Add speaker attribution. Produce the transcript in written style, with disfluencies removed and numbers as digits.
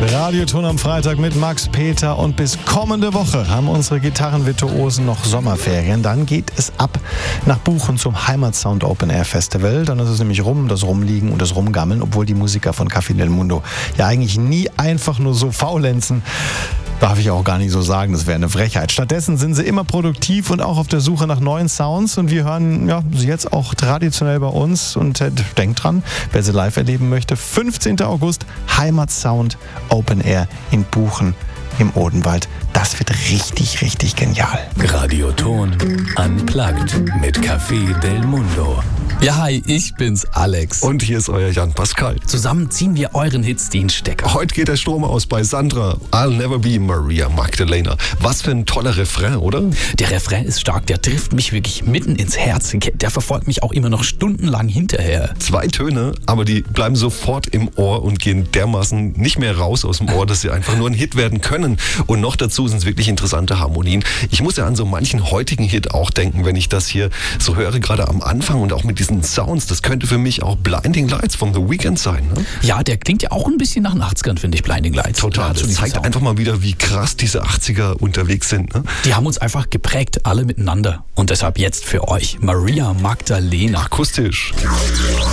Speaker 1: Radioton am Freitag mit Max, Peter und bis kommende Woche haben unsere Gitarrenvirtuosen noch Sommerferien. Dann geht es ab nach Buchen zum Heimatsound Open Air Festival. Dann ist es nämlich das Rumliegen und das Rumgammeln, obwohl die Musiker von Café del Mundo ja eigentlich nie einfach nur so faulenzen. Darf ich auch gar nicht so sagen, das wäre eine Frechheit. Stattdessen sind sie immer produktiv und auch auf der Suche nach neuen Sounds und wir hören sie jetzt auch traditionell bei uns und denkt dran, wer sie live erleben möchte, 15. August, Heimatsound Open Air in Buchen im Odenwald. Das wird richtig, richtig genial.
Speaker 2: Radioton Unplugged mit Café del Mundo.
Speaker 3: Ja, hi, ich bin's, Alex.
Speaker 4: Und hier ist euer Jan Pascal.
Speaker 3: Zusammen ziehen wir euren Hits den Stecker.
Speaker 4: Heute geht der Strom aus bei Sandra. I'll never be Maria Magdalena. Was für ein toller Refrain, oder?
Speaker 3: Der Refrain ist stark, der trifft mich wirklich mitten ins Herz. Der verfolgt mich auch immer noch stundenlang hinterher.
Speaker 4: 2 Töne, aber die bleiben sofort im Ohr und gehen dermaßen nicht mehr raus aus dem Ohr, dass sie einfach nur ein Hit werden können. Und noch dazu sind es wirklich interessante Harmonien. Ich muss ja an so manchen heutigen Hit auch denken, wenn ich das hier so höre, gerade am Anfang und auch mit diesen Sounds. Das könnte für mich auch Blinding Lights von The Weeknd sein. Ne?
Speaker 3: Ja, der klingt ja auch ein bisschen nach den 80ern, finde ich, Blinding Lights.
Speaker 4: Total, das zeigt einfach mal wieder, wie krass diese 80er unterwegs sind. Ne?
Speaker 3: Die haben uns einfach geprägt, alle miteinander. Und deshalb jetzt für euch Maria Magdalena.
Speaker 4: Akustisch.